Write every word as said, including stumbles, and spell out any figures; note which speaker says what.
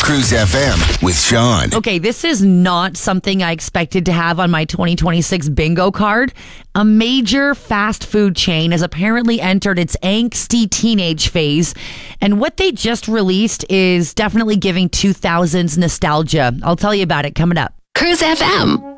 Speaker 1: Cruise F M with Sean.
Speaker 2: Okay, this is not something I expected to have on my twenty twenty-six bingo card. A major fast food chain has apparently entered its angsty teenage phase, and what they just released is definitely giving two thousands nostalgia. I'll tell you about it coming up.
Speaker 3: Cruise F M.